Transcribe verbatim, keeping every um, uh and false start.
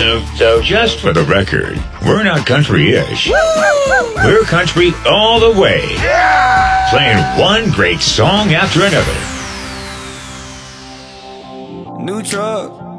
So, so just for the record, we're not country-ish. We're country all the way. Yeah! Playing one great song after another. New truck.